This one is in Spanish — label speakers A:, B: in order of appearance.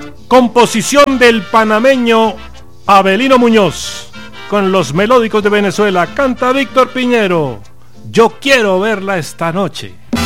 A: Composición del panameño Avelino Muñoz. Con los melódicos de Venezuela canta Víctor Piñero. Yo quiero verla esta noche.